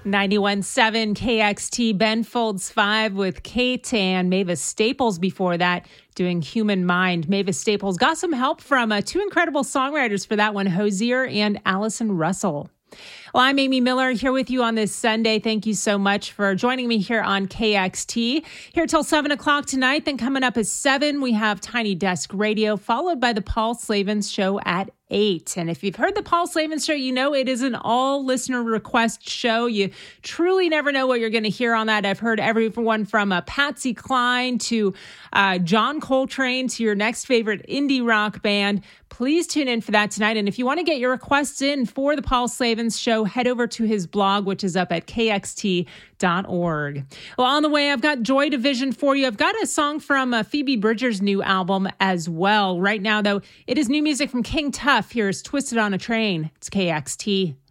91.7 KXT, Ben Folds 5 with Kate and Mavis Staples before that, doing Human Mind. Mavis Staples got some help from two incredible songwriters for that one, Hozier and Allison Russell. Well, I'm Amy Miller here with you on this Sunday. Thank you so much for joining me here on KXT. Here till 7 o'clock tonight. Then coming up at 7, we have Tiny Desk Radio, followed by the Paul Slavens Show at 8. And if you've heard the Paul Slavens Show, you know it is an all listener request show. You truly never know what you're going to hear on that. I've heard everyone from Patsy Cline to John Coltrane to your next favorite indie rock band. Please tune in for that tonight. And if you want to get your requests in for the Paul Slavens Show, head over to his blog, which is up at kxt.org. Well, on the way, I've got Joy Division for you. I've got a song from Phoebe Bridgers' new album as well. Right now, though, it is new music from King Tuff. Here's Twisted on a Train. It's KXT.